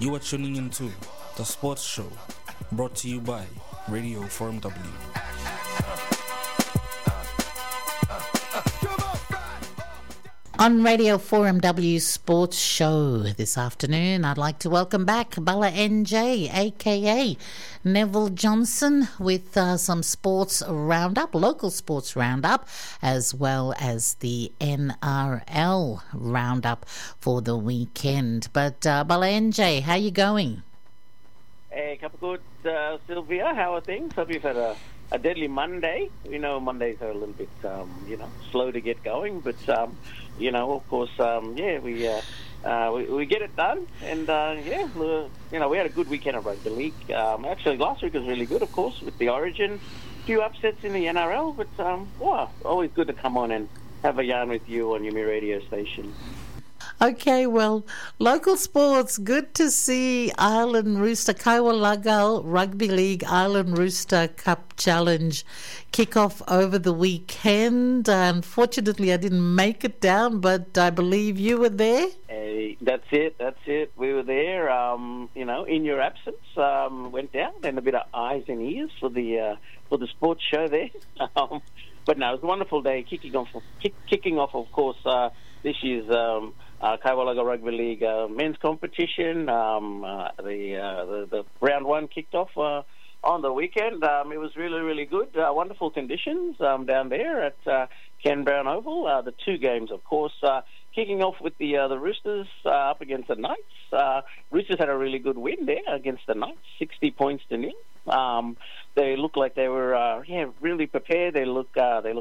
You are tuning into The Sports Show, brought to you by Radio Forum W. On Radio Forum W Sports Show this afternoon, I'd like to welcome back Bala NJ, aka Neville Johnson, with some sports roundup, local sports roundup, as well as the NRL roundup for the weekend. But Bala NJ, how you going? Hey, couple good, Sylvia. How are things? Hope you've had a deadly Monday. We know Mondays are a little bit, slow to get going, but of course, we get it done, and we had a good weekend of rugby league. Actually, last week was really good, of course, with the Origin, a few upsets in the NRL, but always good to come on and have a yarn with you on your radio station. Okay, well, local sports, good to see Island Rooster, Kaiwalagal Rugby League Island Rooster Cup Challenge kick off over the weekend. Unfortunately, I didn't make it down, but I believe you were there. Hey, that's it. We were there, in your absence, went down, and a bit of eyes and ears for the sports show there. But no, it was a wonderful day, kicking off, of course, this year's Kaiwalaga Rugby League men's competition. The round one kicked off on the weekend. It was really, really good. Wonderful conditions down there at Ken Brown Oval. The two games, of course, kicking off with the Roosters up against the Knights. Roosters had a really good win there against the Knights, 60 points to nil. They looked like they were really prepared. They look